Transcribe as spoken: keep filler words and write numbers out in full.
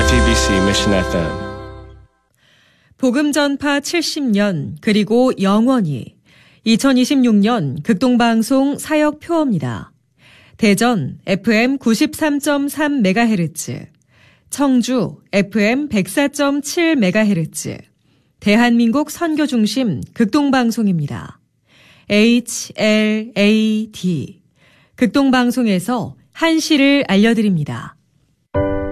지티비씨 Mission 에프엠. 복음 전파 칠십 년 그리고 영원히 이천이십육 년 극동방송 사역 표어입니다. 대전 에프엠 구십삼 점 삼 메가헤르츠, 청주 에프엠 백사 점 칠 메가헤르츠, 대한민국 선교중심 극동방송입니다. 에이치 엘 에이 디 극동방송에서 한시를 알려드립니다.